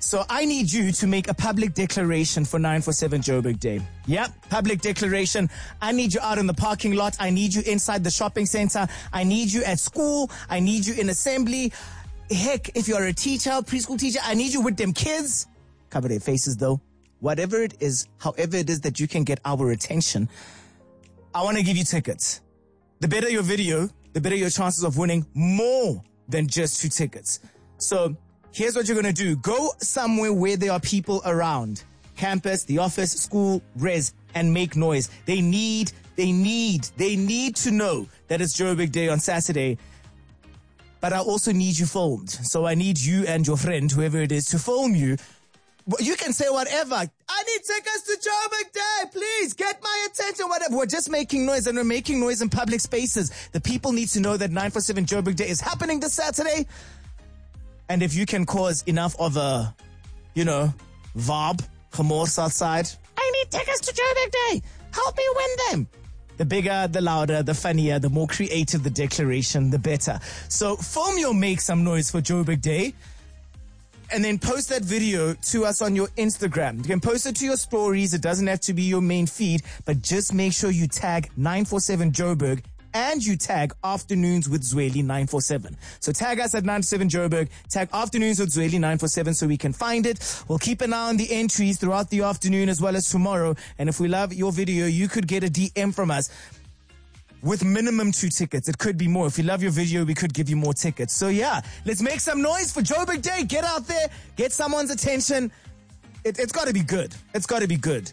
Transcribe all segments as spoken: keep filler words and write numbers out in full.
So I need you to make a public declaration for nine four seven Joburg Day. Yep, public declaration. I need you out in the parking lot. I need you inside the shopping center. I need you at school. I need you in assembly. Heck, if you're a teacher, preschool teacher, I need you with them kids. Cover their faces though. Whatever it is, however it is that you can get our attention, I want to give you tickets. The better your video, the better your chances of winning more than just two tickets. So here's what you're going to do. Go somewhere where there are people around. Campus, the office, school, res, and make noise. They need, they need, they need to know that it's Joburg Day on Saturday. But I also need you filmed. So I need you and your friend, whoever it is, to film you. You can say whatever. I need tickets to Joburg Day. Please get my attention. Whatever. We're just making noise, and we're making noise in public spaces. The people need to know that nine four seven Joburg Day is happening this Saturday. And if you can cause enough of a, you know, vibe, gemors outside, I need tickets to Joburg Day. Help me win them. The bigger, the louder, the funnier, the more creative the declaration, the better. So film your Make Some Noise for Joburg Day. And then post that video to us on your Instagram. You can post it to your stories. It doesn't have to be your main feed, but just make sure you tag nine four seven Joburg and you tag Afternoons with Zweli nine four seven. So tag us at nine four seven Joburg, tag Afternoons with Zweli nine four seven so we can find it. We'll keep an eye on the entries throughout the afternoon as well as tomorrow. And if we love your video, you could get a D M from us with minimum two tickets. It could be more. If you love your video, we could give you more tickets. So yeah, let's make some noise for Joburg Day. Get out there, get someone's attention. It, it's got to be good. It's got to be good.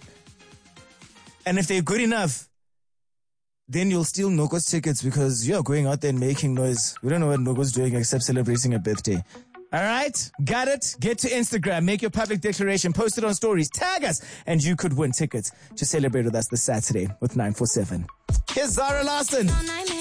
And if they're good enough, then you'll steal Nogo's tickets because you're going out there and making noise. We don't know what Nogo's doing except celebrating a birthday. All right? Got it? Get to Instagram. Make your public declaration. Post it on stories. Tag us. And you could win tickets to celebrate with us this Saturday with nine four seven. Here's Zara Larson.